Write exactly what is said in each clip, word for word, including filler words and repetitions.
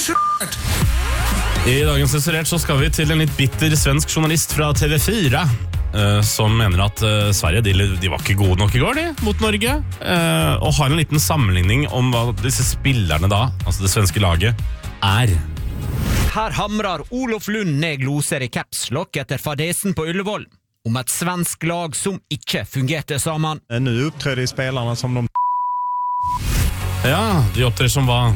Sensurert! I dagens Sensurert så skal vi til en litt bitter svensk journalist fra T V fire uh, som mener at uh, Sverige de, de var ikke gode nok i går de, mot Norge, uh, og har en liten sammenligning om hva disse spillerne da, altså det svenske laget, er. Her hamrar Olof Lund ned gloser i capslock etter fadesen på Ullevål om et svensk lag som ikke fungerte sammen. Nu uppträder spelarna som de... Ja, de opptrer som hva?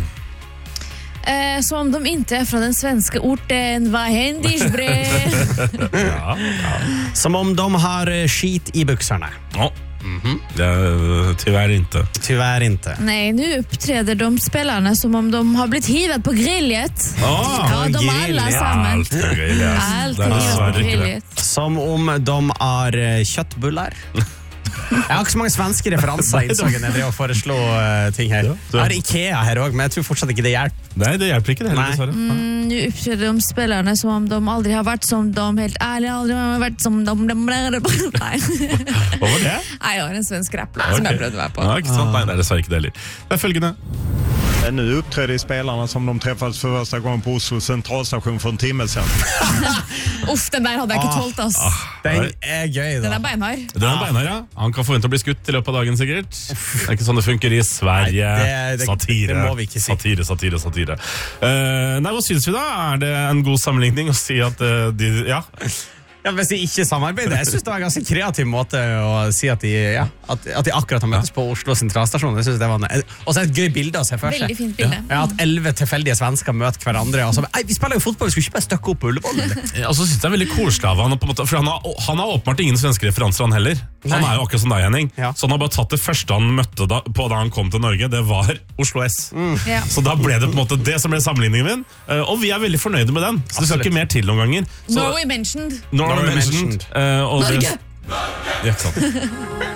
Eh, som de inte är från den svenska orten. Vad händer, bre? Ja, ja. Som om de har skit i buksarna. Ja, mm-hmm. Det är tyvärr inte. Tyvärr inte. Nej, nu uppträder de spelarna som om de har blivit hivat på grillet. Oh, ja, de alla samman. Allt är grillet. Allt är hivat på grillet. Som om de har köttbullar. Jeg har ikke så mange svenske referanser i innsagen jeg drev å foreslå uh, ting her. Jeg har Ikea her også, men jeg tror fortsatt ikke det hjelper. Nei, det hjelper ikke det heller. Mm, nu uppträder de spelarna som om de aldrig har varit som de, helt ärligt, aldrig har varit som de. de Nej. Hva var det? Nej, jag har en svensk rapplåt okay. som jag prøvde være på. Ja, ikke sant? Nei, det er dessverre ikke det heller. Det er følgende. Nu uppträder spelarna som de träffades för första gången på Oslo centralstation för en timme sedan. Uff, den der hadde jeg ikke tålt, ass. Ah, den er gøy, da. Den er beinhard. Den er beinhard, ja. Han kan forvente å bli skutt i løpet av dagen, sikkert. Det er ikke sånn det funker i Sverige. Nei, det, det, satire, det må vi ikke si. Satire, satire, satire. Uh, nei, hva synes vi da? Er det en god sammenligning å si at uh, de, ja... Ja, hvis de ikke samarbeider. Jeg synes det var en ganske kreativ måte å si at de, ja, at, at de akkurat har møttes på Oslo sentralstasjon. Jeg synes det var en, også et gøy bilde å se for seg. Veldig fint bilde. Ja, at elleve tilfeldige svensker møter hverandre. Og så, vi spiller jo fotball, vi skulle ikke bare støkke opp på Ullevål. Ja, og så synes jeg det er veldig koselig av han, på en måte, for han har, han har åpenbart ingen svenske referanser han heller. Han Nei. er jo akkurat som deg, Henning. Ja. Så han har bare tatt det første han møtte da, på da han kom til Norge, det var Oslo S. Mm. Ja. Så da ble det på en måte det som ble sammenligningen min, uh, og vi er veldig fornøyde med den. Så det skal ikke mer til noen ganger. Så, Norway mentioned. Norway mentioned. Uh, og Norge! Det, ja, ikke sant.